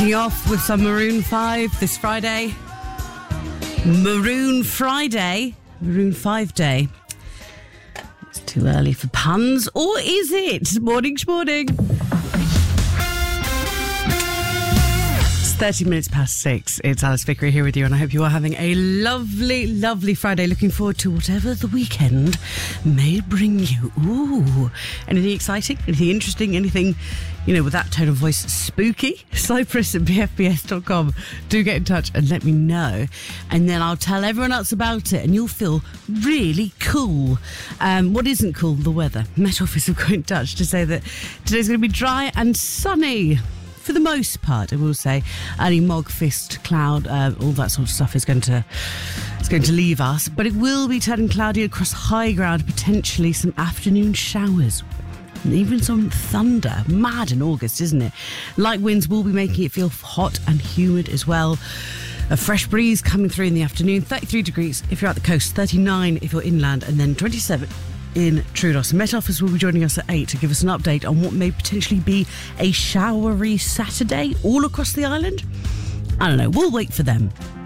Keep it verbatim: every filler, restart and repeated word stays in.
Kicking off with some Maroon five this Friday. Maroon Friday. Maroon five Day. It's too early for puns, or is it? Morning, morning. thirty minutes past six. It's Alice Vickery here with you, and I hope you are having a lovely, lovely Friday. Looking forward to whatever the weekend may bring you. Ooh. Anything exciting? Anything interesting? Anything, you know, with that tone of voice, spooky? Cyprus at b f b s dot com. Do get in touch and let me know. And then I'll tell everyone else about it, and you'll feel really cool. Um, what isn't cool? The weather. Met Office have got in touch to say that today's going to be dry and sunny. For the most part, I will say, early mog, fist, cloud, uh, all that sort of stuff is going to is going to leave us. But it will be turning cloudy across high ground, potentially some afternoon showers. And even some thunder. Mad in August, isn't it? Light winds will be making it feel hot and humid as well. A fresh breeze coming through in the afternoon. thirty-three degrees if you're at the coast, thirty-nine if you're inland, and then twenty-seven in Troodos. Met Office will be joining us at eight to give us an update on what may potentially be a showery Saturday all across the island. I don't know. We'll wait for them.